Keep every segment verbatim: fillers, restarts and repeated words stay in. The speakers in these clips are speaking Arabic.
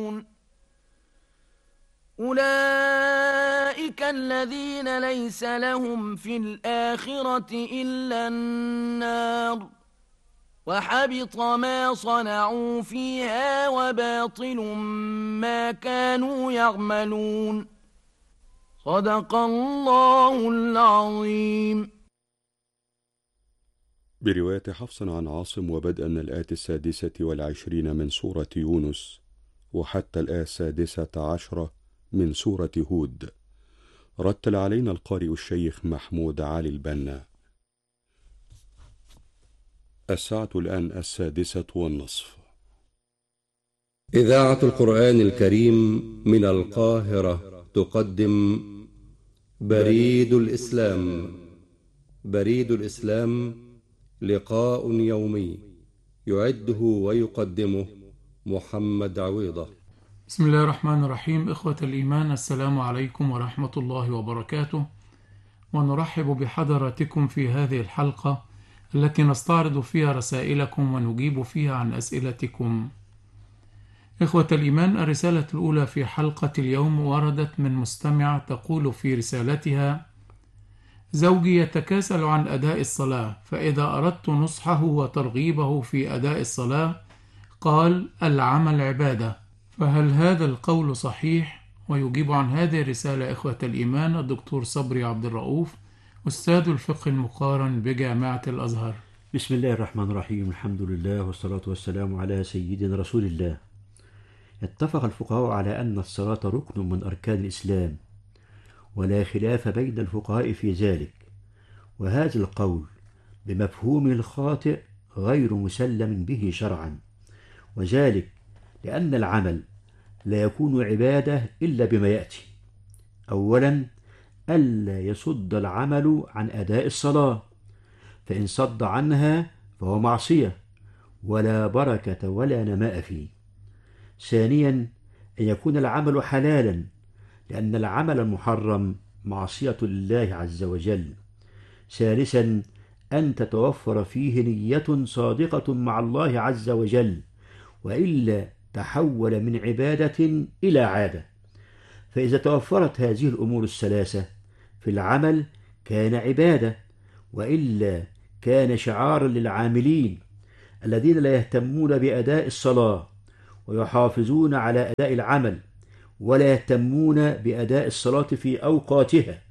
أولئك الذين ليس لهم في الآخرة إلا النار وحبط ما صنعوا فيها وباطل ما كانوا يعملون. صدق الله العظيم. برواية حفص عن عاصم وبدءا من الآية السادسة والعشرين من سورة يونس وحتى الآية السادسة عشرة من سورة هود. رتل علينا القارئ الشيخ محمود علي البنا. الساعة الآن السادسة والنصف. إذاعة القرآن الكريم من القاهرة تقدم بريد الإسلام. بريد الإسلام لقاء يومي يعده ويقدمه محمد عويضة. بسم الله الرحمن الرحيم. إخوة الإيمان، السلام عليكم ورحمة الله وبركاته، ونرحب بحضراتكم في هذه الحلقة التي نستعرض فيها رسائلكم ونجيب فيها عن أسئلتكم. إخوة الإيمان، الرسالة الأولى في حلقة اليوم وردت من مستمع تقول في رسالتها: زوجي يتكاسل عن أداء الصلاة، فإذا أردت نصحه وترغيبه في أداء الصلاة قال العمل عبادة، فهل هذا القول صحيح؟ ويجيب عن هذه الرسالة إخوة الإيمان الدكتور صبري عبد الرؤوف، أستاذ الفقه المقارن بجامعة الأزهر. بسم الله الرحمن الرحيم، الحمد لله والصلاة والسلام على سيدنا رسول الله. اتفق الفقهاء على أن الصلاة ركن من أركان الإسلام، ولا خلاف بين الفقهاء في ذلك، وهذا القول بمفهومه الخاطئ غير مسلم به شرعا، وذلك لأن العمل لا يكون عبادة إلا بما يأتي. أولا، ألا يصد العمل عن أداء الصلاة، فإن صد عنها فهو معصية ولا بركة ولا نماء فيه. ثانيا، أن يكون العمل حلالا، لأن العمل المحرم معصية لله عز وجل. ثالثا، أن تتوفر فيه نية صادقة مع الله عز وجل، وإلا تحول من عبادة إلى عادة. فإذا توفرت هذه الأمور الثلاثة في العمل كان عبادة، وإلا كان شعارا للعاملين الذين لا يهتمون بأداء الصلاة ويحافظون على أداء العمل ولا يهتمون بأداء الصلاة في أوقاتها.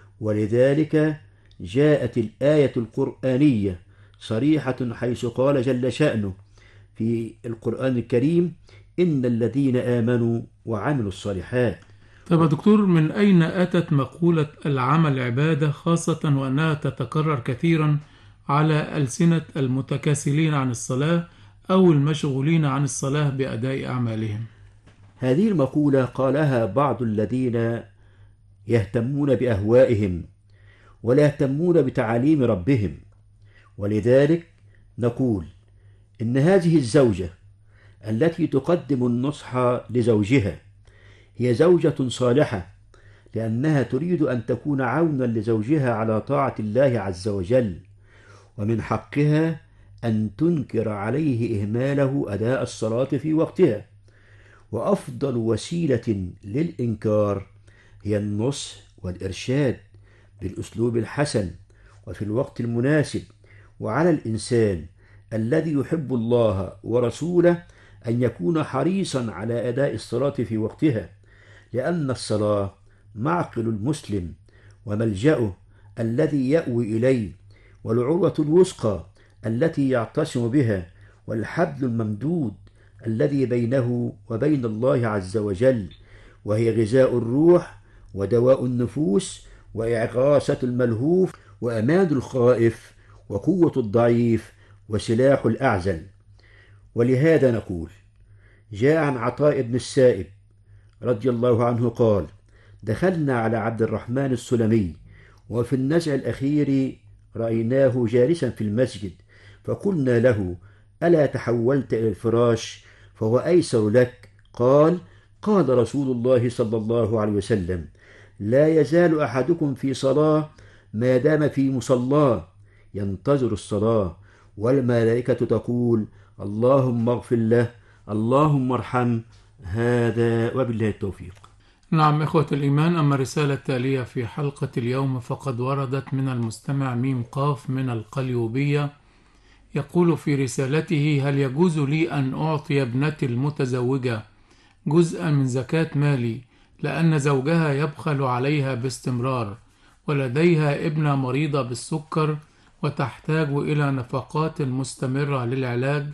ولذلك جاءت الآية القرآنية صريحة حيث قال جل شأنه في القرآن الكريم: إن الذين آمنوا وعملوا الصالحات. طيب يا دكتور، من أين أتت مقولة العمل عبادة، خاصة وأنها تتكرر كثيرا على ألسنة المتكاسلين عن الصلاة أو المشغولين عن الصلاة بأداء أعمالهم؟ هذه المقولة قالها بعض الذين يهتمون بأهوائهم ولا يهتمون بتعاليم ربهم. ولذلك نقول إن هذه الزوجة التي تقدم النصح لزوجها هي زوجة صالحة، لأنها تريد أن تكون عونا لزوجها على طاعة الله عز وجل، ومن حقها أن تنكر عليه إهماله أداء الصلاة في وقتها. وأفضل وسيلة للإنكار هي النصح والإرشاد بالأسلوب الحسن وفي الوقت المناسب. وعلى الإنسان الذي يحب الله ورسوله أن يكون حريصا على أداء الصلاة في وقتها، لأن الصلاة معقل المسلم وملجأه الذي يأوي إليه، والعروة الوثقى التي يعتصم بها، والحبل الممدود الذي بينه وبين الله عز وجل، وهي غذاء الروح ودواء النفوس وإعغاثة الملهوف وأمان الخائف وقوة الضعيف وسلاح الأعزل. ولهذا نقول: جاء عن عطاء بن السائب رضي الله عنه قال: دخلنا على عبد الرحمن السلمي وفي النزع الأخير رأيناه جالسا في المسجد، فقلنا له: ألا تحولت إلى الفراش فهو أيسر لك؟ قال: قال رسول الله صلى الله عليه وسلم: لا يزال أحدكم في صلاة ما دام في مصلاه ينتظر الصلاة، والملائكة تقول: اللهم اغفر له، اللهم ارحمه، هذا وبالله التوفيق. نعم إخوة الإيمان، أما الرسالة التالية في حلقة اليوم فقد وردت من المستمع ميم قاف من القليوبية، يقول في رسالته: هل يجوز لي أن أعطي ابنتي المتزوجة جزءا من زكاة مالي لأن زوجها يبخل عليها باستمرار ولديها ابنة مريضة بالسكر وتحتاج إلى نفقات مستمرة للعلاج؟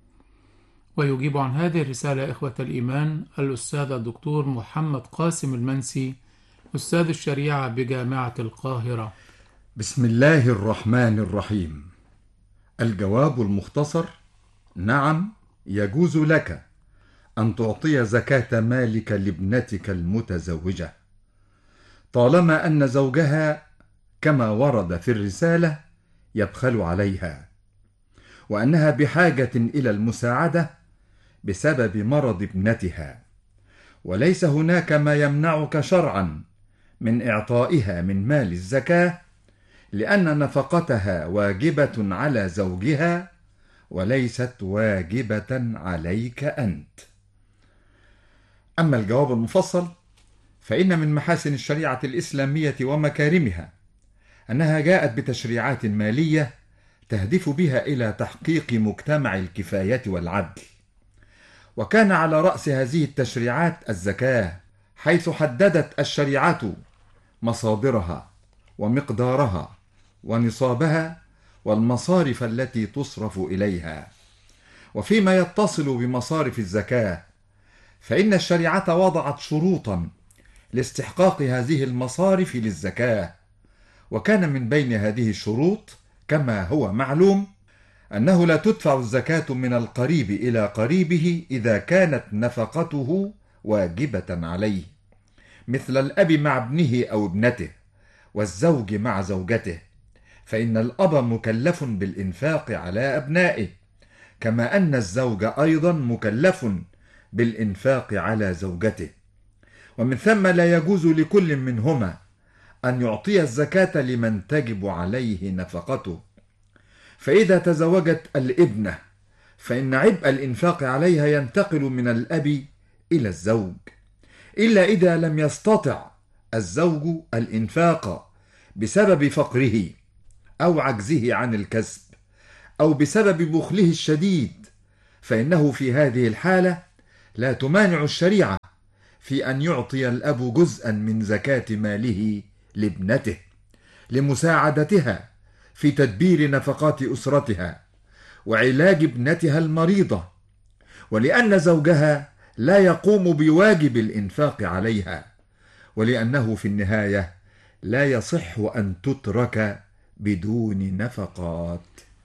ويجيب عن هذه الرسالة إخوة الإيمان الأستاذ الدكتور محمد قاسم المنسي، أستاذ الشريعة بجامعة القاهرة. بسم الله الرحمن الرحيم. الجواب المختصر: نعم، يجوز لك أن تعطي زكاة مالك لابنتك المتزوجة طالما أن زوجها كما ورد في الرسالة يبخل عليها، وأنها بحاجة إلى المساعدة بسبب مرض ابنتها، وليس هناك ما يمنعك شرعا من إعطائها من مال الزكاة، لأن نفقتها واجبة على زوجها وليست واجبة عليك أنت. أما الجواب المفصل فإن من محاسن الشريعة الإسلامية ومكارمها أنها جاءت بتشريعات مالية تهدف بها إلى تحقيق مجتمع الكفاية والعدل، وكان على رأس هذه التشريعات الزكاة، حيث حددت الشريعة مصادرها ومقدارها ونصابها والمصارف التي تصرف إليها. وفيما يتصل بمصارف الزكاة فإن الشريعة وضعت شروطا لاستحقاق هذه المصارف للزكاة، وكان من بين هذه الشروط كما هو معلوم أنه لا تدفع الزكاة من القريب إلى قريبه إذا كانت نفقته واجبة عليه، مثل الأب مع ابنه أو ابنته، والزوج مع زوجته، فإن الأب مكلف بالإنفاق على أبنائه، كما أن الزوج أيضا مكلف بالإنفاق على زوجته. ومن ثم لا يجوز لكل منهما أن يعطي الزكاة لمن تجب عليه نفقته. فإذا تزوجت الابنة فإن عبء الإنفاق عليها ينتقل من الأب إلى الزوج، إلا إذا لم يستطع الزوج الإنفاق بسبب فقره أو عجزه عن الكسب أو بسبب بخله الشديد، فإنه في هذه الحالة لا تمانع الشريعة في أن يعطي الأب جزءا من زكاة ماله لابنته لمساعدتها في تدبير نفقات أسرتها وعلاج ابنتها المريضة، ولأن زوجها لا يقوم بواجب الإنفاق عليها، ولأنه في النهاية لا يصح أن تترك بدون نفقات.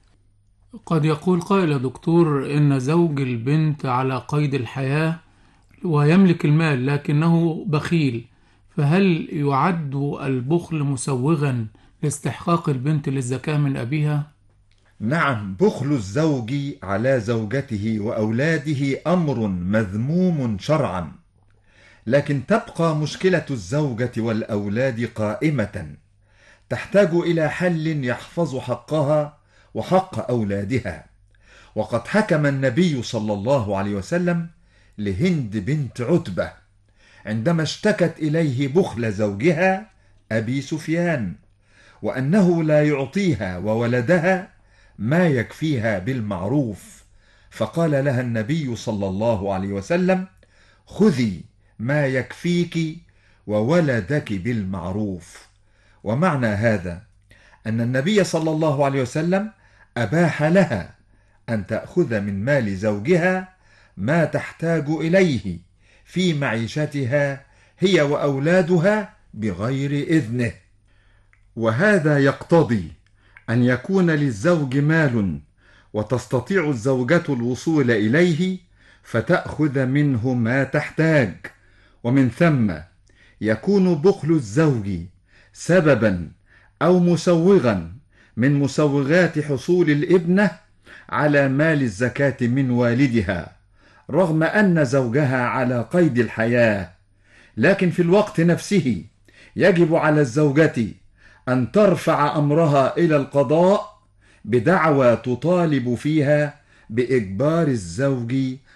قد يقول قائل يا دكتور إن زوج البنت على قيد الحياة ويملك المال لكنه بخيل، فهل يعد البخل مسوغا لاستحقاق البنت للزكاة من أبيها؟ نعم، بخل الزوج على زوجته وأولاده أمر مذموم شرعا، لكن تبقى مشكلة الزوجة والأولاد قائمة تحتاج إلى حل يحفظ حقها وحق أولادها. وقد حكم النبي صلى الله عليه وسلم لهند بنت عتبة عندما اشتكت إليه بخل زوجها أبي سفيان، وأنه لا يعطيها وولدها ما يكفيها بالمعروف، فقال لها النبي صلى الله عليه وسلم: خذي ما يكفيك وولدك بالمعروف. ومعنى هذا أن النبي صلى الله عليه وسلم أباح لها أن تأخذ من مال زوجها ما تحتاج إليه في معيشتها هي وأولادها بغير إذنه. وهذا يقتضي أن يكون للزوج مال وتستطيع الزوجة الوصول إليه فتأخذ منه ما تحتاج، ومن ثم يكون بخل الزوج سببا أو مسوغا من مسوغات حصول الابنة على مال الزكاة من والدها، رغم أن زوجها على قيد الحياة، لكن في الوقت نفسه يجب على الزوجة أن ترفع أمرها إلى القضاء بدعوى تطالب فيها بإجبار الزوج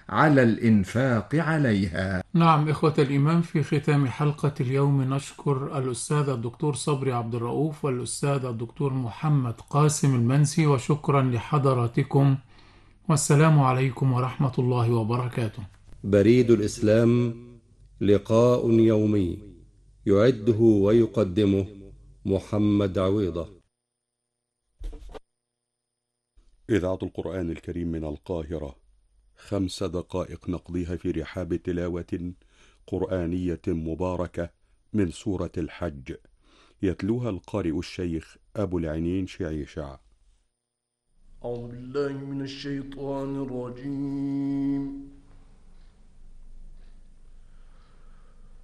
على الإنفاق عليها. نعم إخوة الإيمان، في ختام حلقة اليوم نشكر الأستاذ الدكتور صبري عبد الرؤوف والأستاذ الدكتور محمد قاسم المنسي، وشكرا لحضراتكم، والسلام عليكم ورحمة الله وبركاته. بريد الإسلام، لقاء يومي يعده ويقدمه محمد عويضة. إذاعة القرآن الكريم من القاهرة، خمس دقائق نقضيها في رحاب تلاوة قرآنية مباركة من سورة الحج، يتلوها القارئ الشيخ أبو العينين شعيشع. أعوذ بالله من الشيطان الرجيم.